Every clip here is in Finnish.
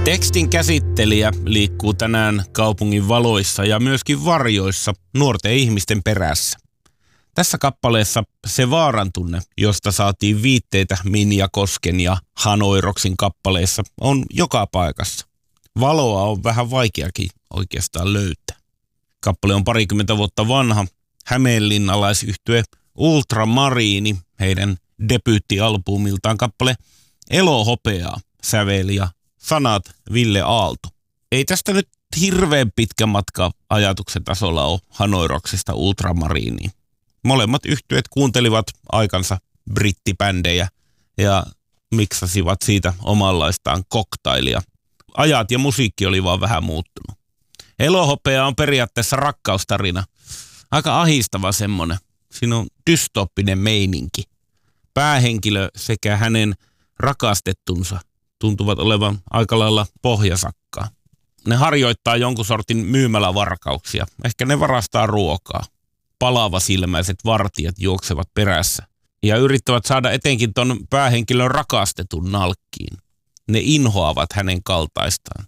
Tekstin käsittelijä liikkuu tänään kaupungin valoissa ja myöskin varjoissa nuorten ihmisten perässä. Tässä kappaleessa se vaarantunne, josta saatiin viitteitä Minja Kosken ja Hanoiroksin kappaleissa, on joka paikassa. Valoa on vähän vaikeakin oikeastaan löytää. Kappale on 20 vuotta vanha. Hämeenlinnalaisyhtye Ultramariini, heidän debyyttialbumiltaan kappale Elohopeaa, säveli ja sanat Ville Aalto. Ei tästä nyt hirveän pitkä matka ajatuksen tasolla ole Hanoiroksista Ultramariiniin. Molemmat yhtyeet kuuntelivat aikansa brittibändejä ja miksasivat siitä omanlaistaan koktailia. Ajat ja musiikki oli vaan vähän muuttunut. Elohopea on periaatteessa rakkaustarina. Aika ahistava semmonen. Siinä on dystooppinen meininki. Päähenkilö sekä hänen rakastettunsa tuntuvat olevan aika lailla pohjasakkaa. Ne harjoittaa jonkun sortin myymälävarkauksia. Ehkä ne varastaa ruokaa. Palavasilmäiset vartijat juoksevat perässä ja yrittävät saada etenkin ton päähenkilön rakastetun nalkkiin. Ne inhoavat hänen kaltaistaan.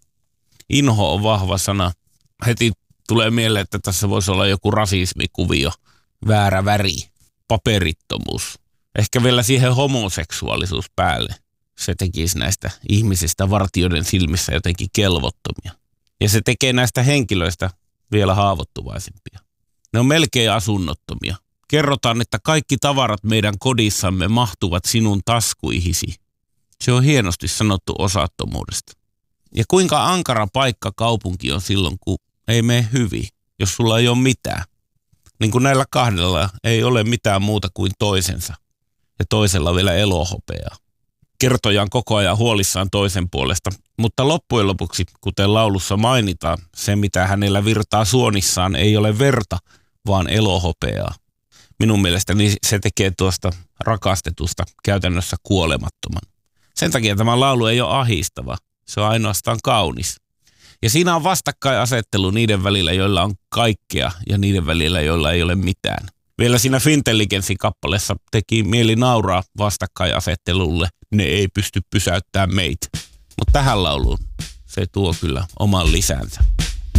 Inho on vahva sana. Heti tulee mieleen, että tässä voisi olla joku rasismikuvio, väärä väri, paperittomuus. Ehkä vielä siihen homoseksuaalisuus päälle. Se tekisi näistä ihmisistä vartijoiden silmissä jotenkin kelvottomia. Ja se tekee näistä henkilöistä vielä haavoittuvaisempia. Ne on melkein asunnottomia. Kerrotaan, että kaikki tavarat meidän kodissamme mahtuvat sinun taskuihisi. Se on hienosti sanottu osattomuudesta. Ja kuinka ankara paikka kaupunki on silloin, kun ei mene hyvin, jos sulla ei ole mitään. Niin kuin näillä kahdella ei ole mitään muuta kuin toisensa. Ja toisella vielä elohopeaa. Kertoja on koko ajan huolissaan toisen puolesta, mutta loppujen lopuksi, kuten laulussa mainitaan, se mitä hänellä virtaa suonissaan ei ole verta, vaan elohopeaa. Minun mielestäni se tekee tuosta rakastetusta käytännössä kuolemattoman. Sen takia tämä laulu ei ole ahistava, se on ainoastaan kaunis. Ja siinä on vastakkainasettelu niiden välillä, joilla on kaikkea ja niiden välillä, joilla ei ole mitään. Vielä siinä Fintelligenssin kappaleessa teki mieli nauraa vastakkainasettelulle, ne ei pysty pysäyttämään meitä. Mutta tähän lauluun se tuo kyllä oman lisänsä.